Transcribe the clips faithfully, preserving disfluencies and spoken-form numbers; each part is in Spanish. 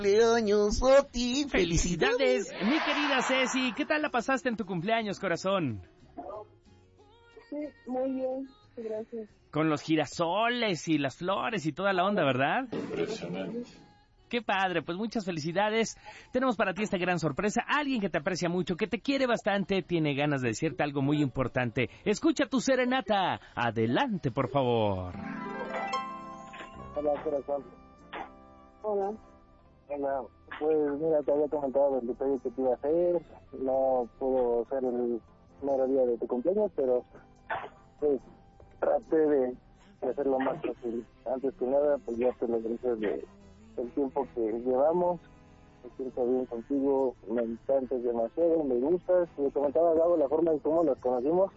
Cumpleaños a ti, felicidades. ¡Felicidades! Mi querida Ceci, ¿qué tal la pasaste en tu cumpleaños, corazón? Sí, muy bien, gracias. Con los girasoles y las flores y toda la onda, ¿verdad? Impresionante. Qué padre, pues muchas felicidades. Tenemos para ti esta gran sorpresa. Alguien que te aprecia mucho, que te quiere bastante, tiene ganas de decirte algo muy importante. Escucha tu serenata. Adelante, por favor. Hola, corazón. Hola. Hola, pues mira, te había comentado el detalle que te iba a hacer. No pudo ser el mero día de tu cumpleaños, pero pues traté de, de hacer lo más fácil. Antes que nada, pues ya te lo gracias de el tiempo que llevamos. Me siento bien contigo, me encantas demasiado, me gustas. Me comentaba Gabo la forma en cómo nos conocimos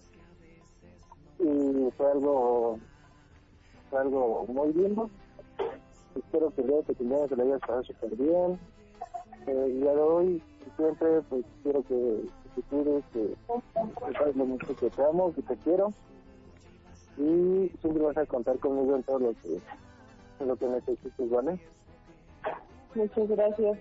y fue algo fue algo muy lindo. Espero que el día de tu cumpleaños se le haya pasado súper bien. Eh, el día de hoy siempre pues quiero que, que te cuides, que, que sabes lo mucho que te amo, que te quiero y siempre vas a contar conmigo en todo lo que en lo que necesites, ¿vale? Muchas gracias.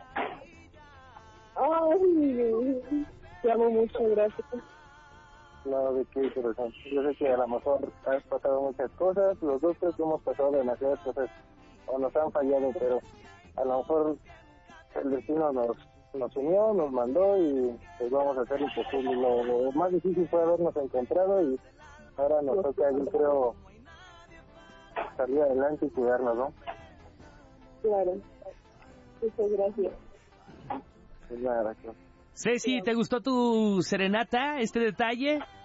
Ay, te amo mucho, gracias. No, de qué, corazón. Yo sé que a lo mejor has pasado muchas cosas, los dos creo que hemos pasado demasiadas cosas o nos han fallado, pero a lo mejor el destino nos nos unió, nos mandó y pues vamos a hacer lo posible. Lo, lo más difícil fue habernos encontrado y ahora nos toca, yo creo, salir adelante y cuidarnos, ¿no? Claro. Muchas gracias. Pues nada, gracias. Ceci, ¿te gustó tu serenata, este detalle?